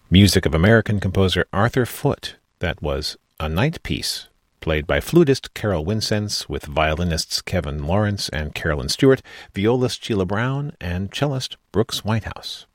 Music of American composer Arthur Foote. That was A Night Piece, played by flutist Carol Wincense with violinists Kevin Lawrence and Carolyn Stewart, violist Sheila Brown, and cellist Brooks Whitehouse.